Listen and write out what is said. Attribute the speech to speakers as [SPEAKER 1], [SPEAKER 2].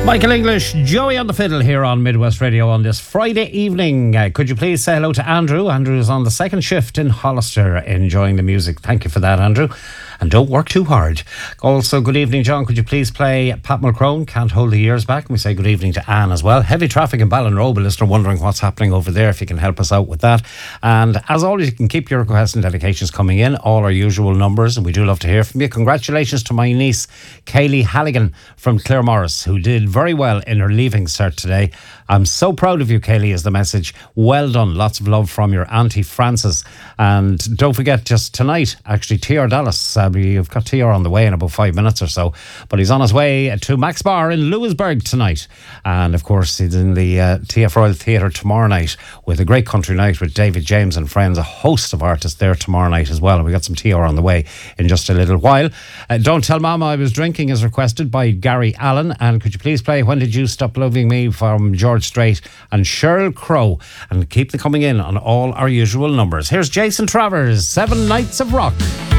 [SPEAKER 1] Michael English, Joey on the fiddle here on Midwest Radio on this Friday evening. Could you please say hello to Andrew? Andrew is on the second shift in Hollister enjoying the music. Thank you for that, Andrew. And don't work too hard. Also, good evening, John. Could you please play Pat Mulcrone, Can't Hold the Years Back? And we say good evening to Anne as well. Heavy traffic in Ballinrobe. A listener wondering what's happening over there, if you can help us out with that. And as always, you can keep your requests and dedications coming in. All our usual numbers, and we do love to hear from you. Congratulations to my niece, Kaylee Halligan from Claremorris, who did very well in her leaving cert today. I'm so proud of you, Kaylee, is the message. Well done. Lots of love from your Auntie Frances. And don't forget, just tonight, actually, TR Dallas. You've got TR on the way in about 5 minutes or so. But he's on his way to Max Bar in Lewisburg tonight. And, of course, he's in the TF Royal Theatre tomorrow night with a great country night with David James and friends. A host of artists there tomorrow night as well. And we got some TR on the way in just a little while. Don't Tell Mama I Was Drinking is requested by Gary Allen. And could you please play When Did You Stop Loving Me from George Strait and Sheryl Crow, and keep them coming in on all our usual numbers. Here's Jason Travers, 7 Nights of Rock.